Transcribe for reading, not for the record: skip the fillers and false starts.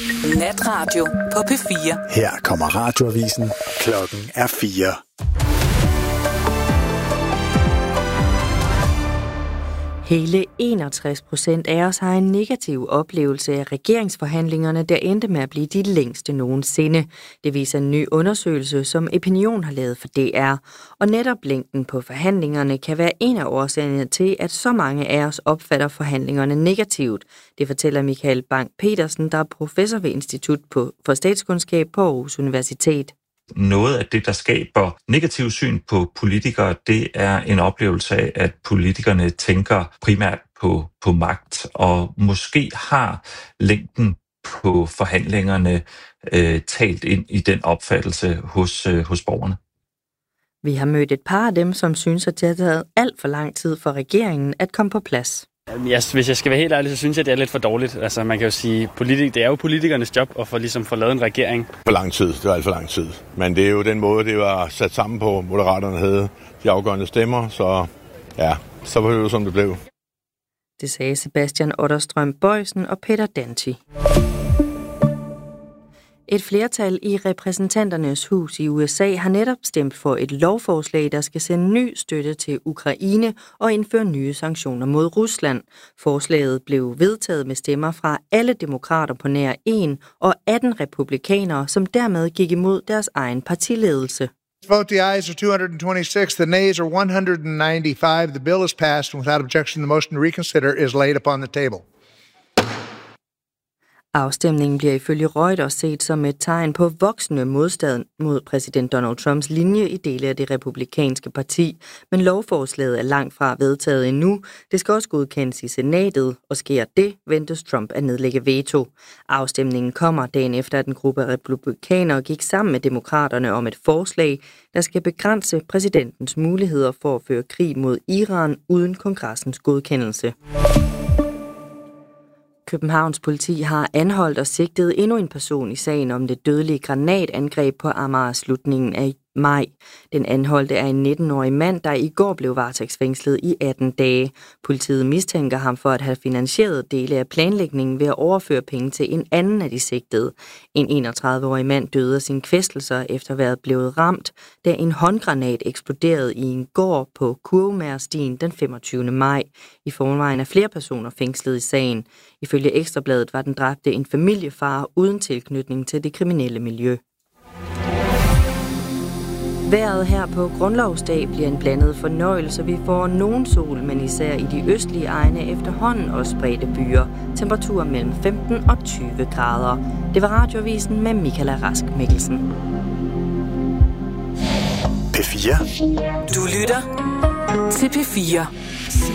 Natradio på P4. Her kommer radioavisen. Klokken er 4. Hele 61% af os har en negativ oplevelse af regeringsforhandlingerne, der endte med at blive de længste nogensinde. Det viser en ny undersøgelse, som Opinion har lavet for DR. Og netop længden på forhandlingerne kan være en af årsagerne til, at så mange af os opfatter forhandlingerne negativt. Det fortæller Michael Bang-Petersen, der er professor ved Institut for Statskundskab på Aarhus Universitet. Noget af det, der skaber negativ syn på politikere, det er en oplevelse af, at politikerne tænker primært på magt, og måske har længden på forhandlingerne talt ind i den opfattelse hos borgerne. Vi har mødt et par af dem, som synes, at det har taget alt for lang tid for regeringen at komme på plads. Hvis jeg skal være helt ærlig, så synes jeg, det er lidt for dårligt. Altså, man kan jo sige, det er jo politikernes job at få lavet en regering. For lang tid, det var alt for lang tid. Men det er jo den måde, det var sat sammen på. Moderaterne havde de afgørende stemmer, så ja, så var det jo, som det blev. Det sagde Sebastian Otterstrøm Bojsen og Peter Danti. Et flertal i repræsentanternes hus i USA har netop stemt for et lovforslag, der skal sende ny støtte til Ukraine og indføre nye sanktioner mod Rusland. Forslaget blev vedtaget med stemmer fra alle demokrater på nær 1 og 18 republikanere, som dermed gik imod deres egen partiledelse. Vote the ayes are 226, the nays are 195. The bill is passed, and without objection, the motion to reconsider is laid upon the table. Afstemningen bliver ifølge Reuters set som et tegn på voksende modstand mod præsident Donald Trumps linje i dele af det republikanske parti. Men lovforslaget er langt fra vedtaget endnu. Det skal også godkendes i senatet, og sker det, ventes Trump at nedlægge veto. Afstemningen kommer dagen efter, at en gruppe af republikanere gik sammen med demokraterne om et forslag, der skal begrænse præsidentens muligheder for at føre krig mod Iran uden kongressens godkendelse. Københavns politi har anholdt og sigtet endnu en person i sagen om det dødelige granatangreb på Amager slutningen af maj. Den anholdte er en 19-årig mand, der i går blev varetægtsfængslet i 18 dage. Politiet mistænker ham for at have finansieret dele af planlægningen ved at overføre penge til en anden af de sigtede. En 31-årig mand døde af sine kvæstelser efter at være blevet ramt, da en håndgranat eksploderede i en gård på Kurvemærstien den 25. maj. I forvejen er flere personer fængslet i sagen. Ifølge Ekstrabladet var den dræbte en familiefar uden tilknytning til det kriminelle miljø. Vejret her på Grundlovsdag bliver en blandet fornøjelse. Vi får nogen sol, men især i de østlige egne efterhånden også spredte byer. Temperaturer mellem 15 og 20 grader. Det var radioavisen med Michaela Rask Mikkelsen. P4. Du lytter til P4.